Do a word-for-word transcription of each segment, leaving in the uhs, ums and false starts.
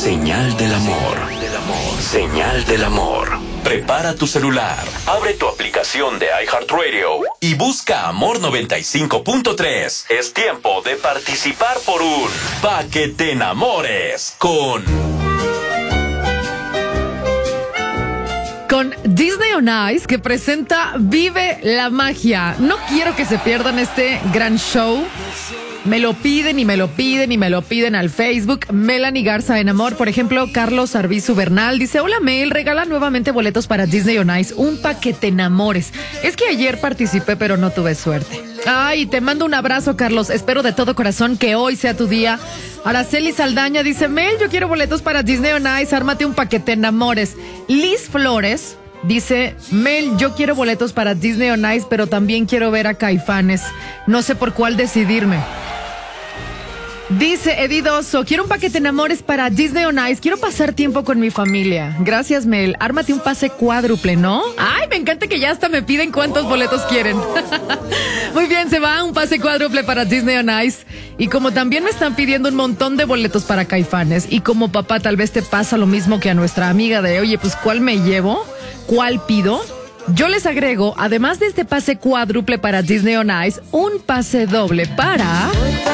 Señal del amor. Señal del amor. Prepara tu celular, abre tu aplicación de iHeartRadio y busca Amor noventa y cinco punto tres. Es tiempo de participar por un Pa' que te enamores con... Con Disney on Ice, que presenta Vive la Magia. No quiero que se pierdan este gran show. Me lo piden y me lo piden y me lo piden al Facebook. Melanie Garza en Amor, por ejemplo, Carlos Arbizu Bernal dice: hola Mel, regala nuevamente boletos para Disney on Ice, un pa' que te enamores. Es que ayer participé pero no tuve suerte. Ay, te mando un abrazo, Carlos, espero de todo corazón que hoy sea tu día. Araceli Saldaña dice: Mel, yo quiero boletos para Disney on Ice, ármate un pa' que te enamores. Liz Flores dice: Mel, yo quiero boletos para Disney on Ice, pero también quiero ver a Caifanes. No sé por cuál decidirme. Dice Edidoso: quiero un paquete enamores para Disney on Ice, quiero pasar tiempo con mi familia. Gracias, Mel. Ármate un pase cuádruple, ¿no? Ay, me encanta que ya hasta me piden cuántos boletos quieren. Muy bien, se va un pase cuádruple para Disney on Ice. Y como también me están pidiendo un montón de boletos para Caifanes, y como papá tal vez te pasa lo mismo que a nuestra amiga de: oye, pues ¿cuál me llevo? ¿Cuál pido? Yo les agrego, además de este pase cuádruple para Disney on Ice, un pase doble para...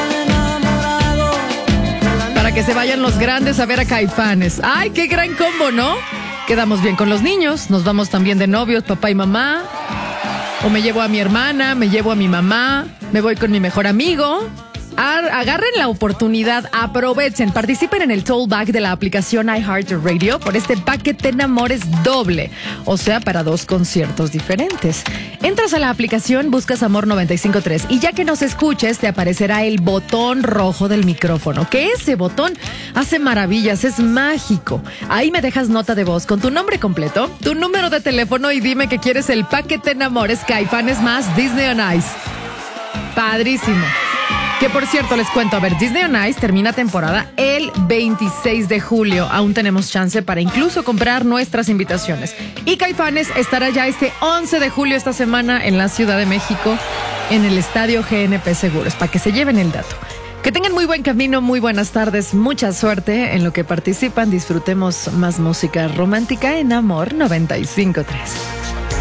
para que se vayan los grandes a ver a Caifanes. ¡Ay, qué gran combo!, ¿no? Quedamos bien con los niños, nos vamos también de novios, papá y mamá. O me llevo a mi hermana, me llevo a mi mamá, me voy con mi mejor amigo. Agarren la oportunidad, aprovechen, participen en el Tollback de la aplicación iHeartRadio por este paquete enamores doble, o sea, para dos conciertos diferentes. Entras a la aplicación, buscas Amor noventa y cinco punto tres y ya que nos escuches te aparecerá el botón rojo del micrófono, que ese botón hace maravillas, es mágico. Ahí me dejas nota de voz con tu nombre completo, tu número de teléfono y dime que quieres el paquete enamores Caifanes más Disney on Ice. Padrísimo. Que por cierto, les cuento, a ver, Disney on Ice termina temporada el veintiséis de julio. Aún tenemos chance para incluso comprar nuestras invitaciones. Y Caifanes estará ya este once de julio esta semana en la Ciudad de México, en el Estadio G N P Seguros, para que se lleven el dato. Que tengan muy buen camino, muy buenas tardes, mucha suerte en lo que participan. Disfrutemos más música romántica en Amor noventa y cinco punto tres.